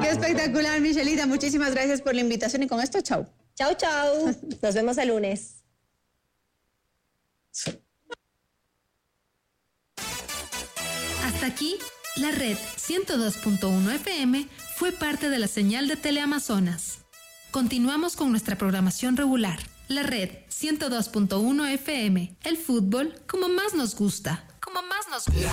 Qué espectacular, Michelita. Muchísimas gracias por la invitación y con esto, chau. Chau, chau. Nos vemos el lunes. Hasta aquí, la red 102.1 FM fue parte de la señal de Teleamazonas. Continuamos con nuestra programación regular. La red 102.1 FM, el fútbol como más nos gusta.